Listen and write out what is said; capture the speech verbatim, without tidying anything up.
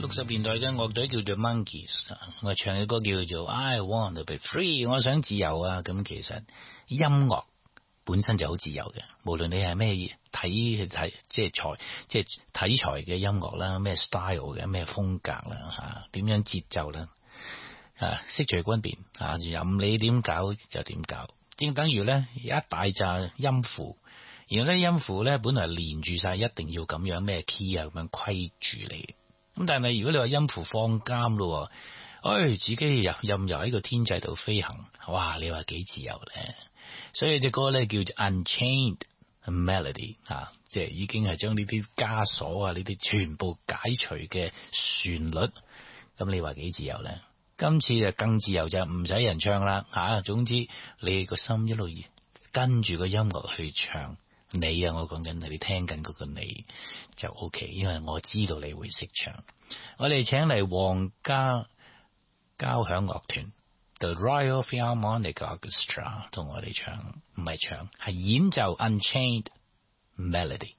六十年代嘅樂隊叫做 Monkeys， 我唱嘅歌叫做 I Want to Be Free， 我想自由啊。咁其實音樂本身就好自由嘅，無論你係咩睇睇即係材即係題材嘅音樂啦，咩 style 嘅咩風格啦吓，點樣節奏啦啊，悉隨尊便啊，任你點搞就點搞。點等於咧一大紮音符，然後咧音符咧本來連住晒，一定要咁樣咩 key 啊咁樣規住你。咁但係如果你話音符放監咯，哎自己又任由喺個天際度飛行，哇！你話幾自由咧？所以隻歌咧叫做 Unchained Melody 啊，即係已經係將呢啲枷鎖啊呢啲全部解除嘅旋律。咁你話幾自由咧？今次就更自由，就唔使人唱啦吓。總之你個心一路跟住個音樂去唱，你啊，我講緊你聽緊嗰個你就 OK， 因為我知道你會識唱。我哋請嚟皇家交響樂團 The Royal Philharmonic Orchestra 同我哋唱，唔係唱係演奏 Unchained Melody。